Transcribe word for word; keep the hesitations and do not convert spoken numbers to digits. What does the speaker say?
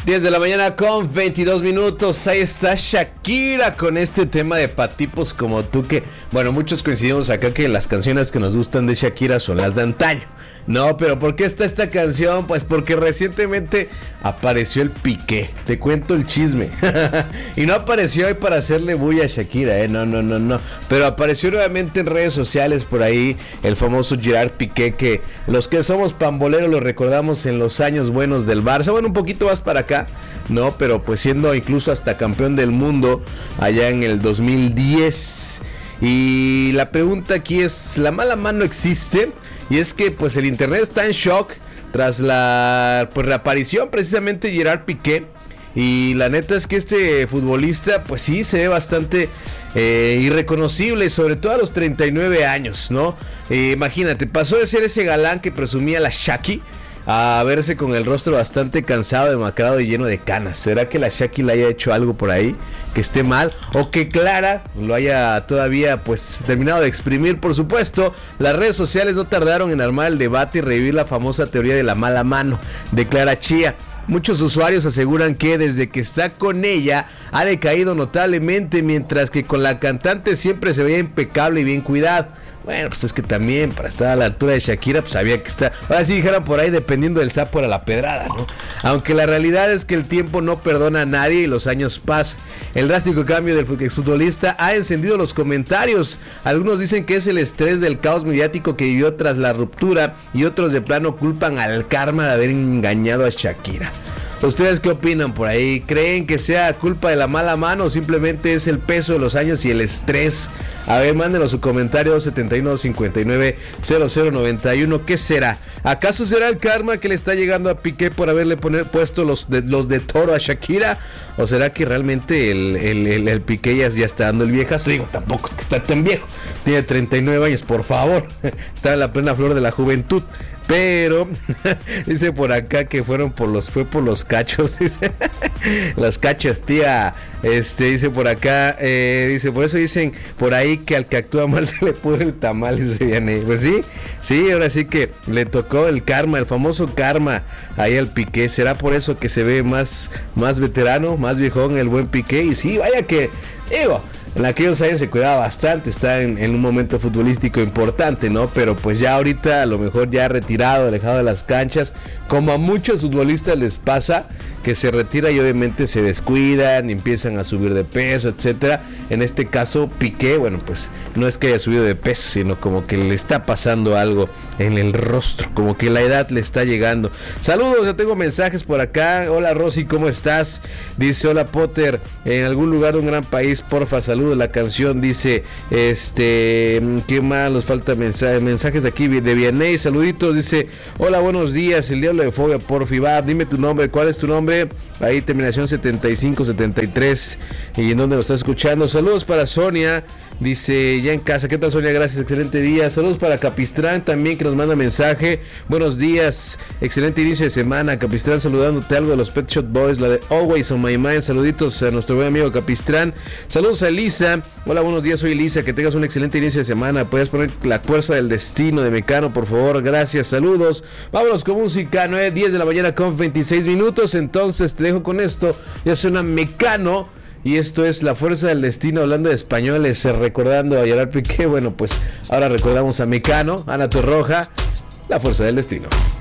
diez de la mañana con veintidós minutos. Ahí está Shakira con este tema de pa' tipos como tú, que, bueno, muchos coincidimos acá que las canciones que nos gustan de Shakira son las de antaño. No, pero ¿por qué está esta canción? Pues porque recientemente apareció el Piqué. Te cuento el chisme. Y no apareció hoy para hacerle bulla a Shakira, ¿eh? No, no, no, no. Pero apareció nuevamente en redes sociales por ahí el famoso Gerard Piqué, que los que somos pamboleros lo recordamos en los años buenos del Barça. Bueno, un poquito más para acá, ¿no? Pero pues siendo incluso hasta campeón del mundo allá en el dos mil diez. Y la pregunta aquí es, ¿la mala mano existe? Y es que pues el internet está en shock tras la pues reaparición precisamente de Gerard Piqué. Y la neta es que este futbolista pues sí se ve bastante eh, irreconocible, sobre todo a los treinta y nueve años, ¿no? Eh, imagínate, pasó de ser ese galán que presumía la Shaki a verse con el rostro bastante cansado, demacrado y lleno de canas. ¿Será que la Shaki le haya hecho algo por ahí que esté mal? O que Clara lo haya todavía pues terminado de exprimir. Por supuesto, las redes sociales no tardaron en armar el debate y revivir la famosa teoría de la mala mano de Clara Chía. Muchos usuarios aseguran que desde que está con ella ha decaído notablemente, mientras que con la cantante siempre se veía impecable y bien cuidado. Bueno, pues es que también para estar a la altura de Shakira, pues había que estar, ahora sí dijeran por ahí, dependiendo del sapo era la pedrada, ¿no? Aunque la realidad es que el tiempo no perdona a nadie y los años pasan. El drástico cambio del exfutbolista ha encendido los comentarios. Algunos dicen que es el estrés del caos mediático que vivió tras la ruptura, y otros de plano culpan al karma de haber engañado a Shakira. ¿Ustedes qué opinan por ahí? ¿Creen que sea culpa de la mala mano o simplemente es el peso de los años y el estrés? A ver, mándenos su comentario setenta y uno cincuenta y nueve cero cero noventa y uno. ¿Qué será? ¿Acaso será el karma que le está llegando a Piqué por haberle poner, puesto los de, los de toro a Shakira? ¿O será que realmente el, el, el, el Piqué ya, ya está dando el viejazo? Digo, tampoco es que está tan viejo. Tiene treinta y nueve años, por favor. Está en la plena flor de la juventud. Pero dice por acá que fueron por los fue por los cachos, dice. Los cachos, tía. Este dice por acá, eh, dice, por eso dicen por ahí que al que actúa mal se le pudre el tamal, dice Vianney. Pues sí, sí, ahora sí que le tocó el karma, el famoso karma ahí al Piqué. ¿Será por eso que se ve más, más veterano, más viejón el buen Piqué? Y sí, vaya que, digo, en aquellos años se cuidaba bastante, está en, en un momento futbolístico importante, ¿no? Pero pues ya ahorita a lo mejor ya retirado, alejado de las canchas, como a muchos futbolistas les pasa, que se retira y obviamente se descuidan, empiezan a subir de peso, etcétera. En este caso Piqué, bueno, pues no es que haya subido de peso, sino como que le está pasando algo en el rostro, como que la edad le está llegando. Saludos, ya tengo mensajes por acá. Hola Rosy, ¿cómo estás? Dice, hola Potter, en algún lugar de un gran país, porfa, saludos. La canción dice, este, ¿qué más? Nos falta mensajes, mensajes de aquí de Vianney, saluditos, dice, hola, buenos días, el diablo de fobia, porfi, va, dime tu nombre, ¿cuál es tu nombre? Ahí terminación setenta y cinco setenta y tres, y en dónde lo estás escuchando. Saludos para Sonia, dice, ya en casa. ¿Qué tal, Sonia? Gracias, excelente día. Saludos para Capistrán también, que nos manda mensaje. Buenos días, excelente inicio de semana. Capistrán saludándote, algo de los Pet Shop Boys, la de Always on My Mind. Saluditos a nuestro buen amigo Capistrán. Saludos a Elisa. Hola, buenos días, soy Elisa. Que tengas un excelente inicio de semana. Puedes poner La Fuerza del Destino de Mecano, por favor. Gracias, saludos. Vámonos con música, ¿no? diez de la mañana con veintiséis minutos. Entonces te dejo con esto. Ya suena Mecano. Y esto es La Fuerza del Destino, hablando de españoles, recordando a Gerard Piqué. Bueno, pues ahora recordamos a Mecano, Ana Torroja, La Fuerza del Destino.